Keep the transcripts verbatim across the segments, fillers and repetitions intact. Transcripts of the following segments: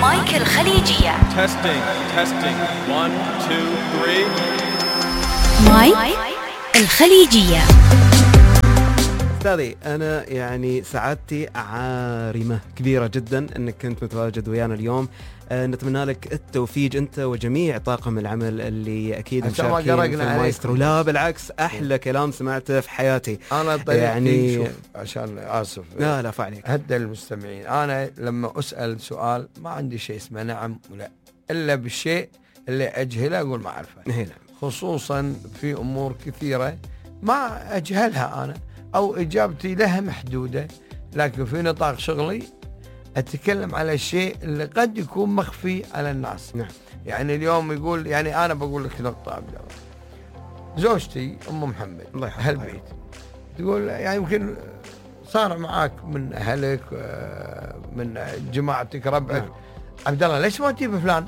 مايك الخليجية. Testing, testing, one, two, three. مايك الخليجية. أستاذي أنا يعني سعادتي عارمة كبيرة جدا أنك كنت متواجد ويانا اليوم. أه نتمنى لك التوفيق أنت وجميع طاقم العمل اللي أكيد مشاركين في المايسترو. لا بالعكس أحلى كلام سمعته في حياتي. أنا يعني شوف عشان آسف لا لا فعليك هدى المستمعين. أنا لما أسأل سؤال ما عندي شيء اسمه نعم ولا إلا بالشيء اللي أجهله أقول ما أعرفه. هنا خصوصا في أمور كثيرة ما أجهلها أنا أو إجابتي لها محدودة، لكن في نطاق شغلي أتكلم على الشيء اللي قد يكون مخفي على الناس. نعم. يعني اليوم يقول يعني أنا بقول لك نقطة عبد الله، زوجتي أم محمد الله يحفظها هالبيت تقول يعني يمكن صار معاك من أهلك من جماعتك ربعك. نعم. عبد الله ليش ما تجيب فلان؟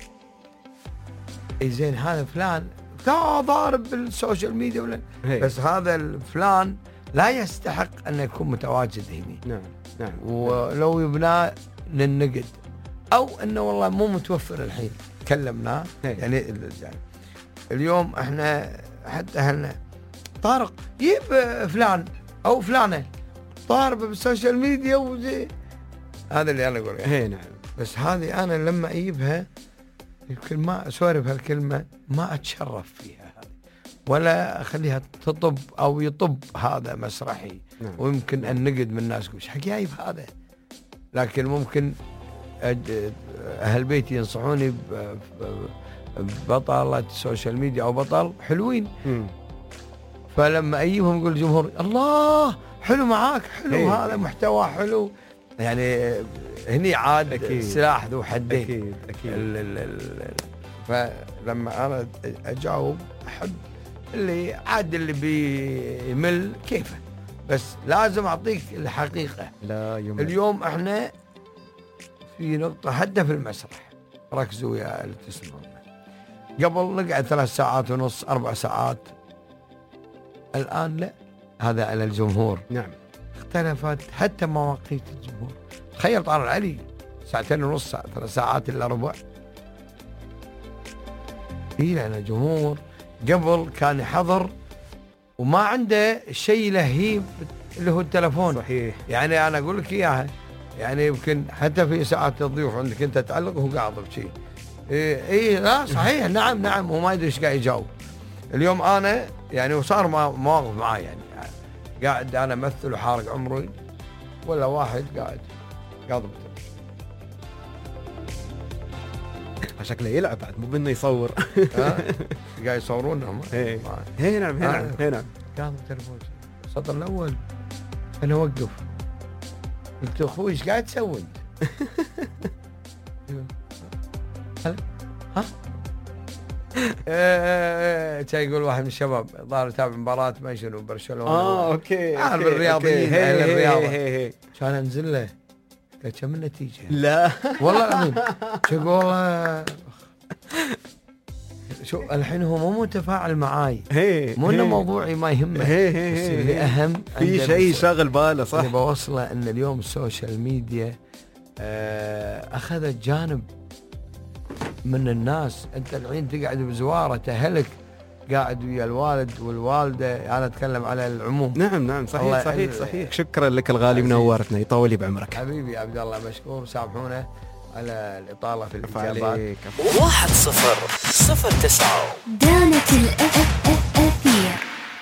إيه زين هذا فلان ضارب بالسوشيال ميديا ولا هي. بس هذا الفلان لا يستحق أن يكون متواجد هنا. نعم نعم. ولو يبنى للنقد أو أنه والله مو متوفر الحين كلمناه. يعني, يعني اليوم احنا حتى أهلنا طارق جيب فلان أو فلانة ضارب بالسوشيال ميديا وزي هذا اللي أنا أقول يعني. هي نعم. بس هذه أنا لما أجيبها يمكن ما سوري بهالكلمة ما أتشرف فيها ولا أخليها تطب أو يطب هذا مسرحي. نعم. ويمكن النقد من الناس يقول حق جايب هذا، لكن ممكن أهل بيتي ينصحوني ببطلة السوشيال ميديا أو بطل حلوين. م. فلما أيهم يقول الجمهور الله حلو معاك حلو هي. هذا محتوى حلو، يعني هني عاد أكيد. سلاح ذو حدين. أكيد أكيد. ال ال ال فلما أنا أجاوب أحب اللي عاد اللي بيمل كيفه، بس لازم أعطيك الحقيقة. لا يمل. اليوم احنا في نقطة هدف المسرح، ركزوا يا اللي تسمعون. قبل نقعد ثلاث ساعات ونص أربع ساعات، الآن لا، هذا على الجمهور. نعم. اختلفت حتى مواقيت الجمهور. تخيل طارق علي ساعتين ونص ثلاث ساعات إلا ربع. إيه لأن الجمهور قبل كان يحضر وما عنده شيء لهيب اللي هو التلفون. صحيح. يعني أنا أقول لك إياها، يعني يمكن حتى في ساعات الضيوف عندك أنت تعلق وهو قاعد بشيء. إيه, إيه لا صحيح. نعم نعم وما يدري إيش قاعد يجاوب. اليوم أنا يعني وصار مواقف معي يعني, يعني قاعد أنا أمثل وحارق عمري ولا واحد قاعد قاعد شكله يلعب بعد مو بأنه يصور. قاعد يصورونهم. هي هي نعم هي نعم هي نعم. قاعد بالتلفون السطر الأول أنا أوقف قلت أخوي إيش قاعد تسوي أنت؟ ها؟ ايه كان يقول واحد من الشباب ظهر يتابع مباراة ما شنو برشلونة. اه اوكي. عارف الرياضيين اهل الرياضة. كان انزل له قال كم النتيجة؟ لا والله العظيم يقول شو الحين هو مو متفاعل معاي. مو انه موضوعي ما يهمه. بس اللي اهم في شيء شاغل باله. صح. اللي بوصله ان اليوم السوشيال ميديا اخذت جانب من الناس. انت الحين تقعد بزوارة اهلك قاعد ويا الوالد والوالدة. انا اتكلم على العموم. نعم نعم صحيح صحيح صحيح. شكرا لك الغالي منورتنا يطول بعمرك حبيبي عبد الله مشكور. سامحونا على الإطالة في الإجابات. واحد صفر صفر تسعة دانة الأثير.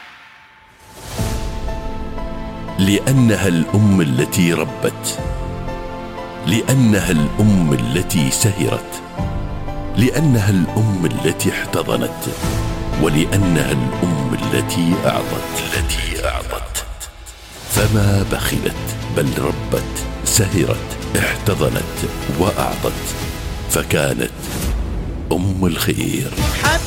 لأنها الأم التي ربت، لأنها الأم التي سهرت، لأنها الأم التي احتضنت، ولأنها الأم التي أعطت التي أعطت فما بخلت بل ربت سهرت احتضنت وأعطت، فكانت أم الخير.